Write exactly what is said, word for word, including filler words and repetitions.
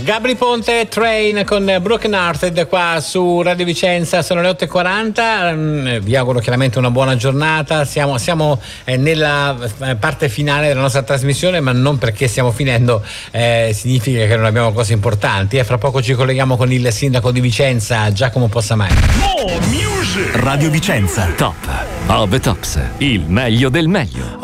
Gabri Ponte, Train con Broken Hearted qua su Radio Vicenza, sono le otto e quaranta, vi auguro chiaramente una buona giornata, siamo, siamo eh, nella parte finale della nostra trasmissione, ma non perché stiamo finendo eh, significa che non abbiamo cose importanti, e eh. fra poco ci colleghiamo con il sindaco di Vicenza, Giacomo Possamai. Radio Vicenza, top of the tops, il meglio del meglio.